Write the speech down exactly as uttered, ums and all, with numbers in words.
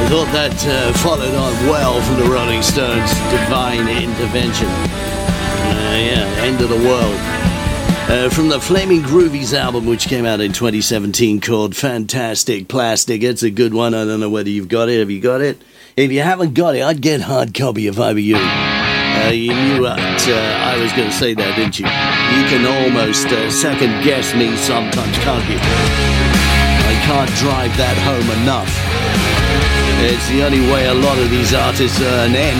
thought that uh, followed on well from the Rolling Stones' Divine Intervention. Uh, yeah, End of the World. Uh, from the Flaming Groovies album, which came out in twenty seventeen, called Fantastic Plastic. It's a good one. I don't know whether you've got it. Have you got it? If you haven't got it, I'd get hard copy if I were you. Uh, you knew that uh, I was going to say that, didn't you? You can almost uh, second guess me sometimes, can't you? I can't drive that home enough. It's the only way a lot of these artists earn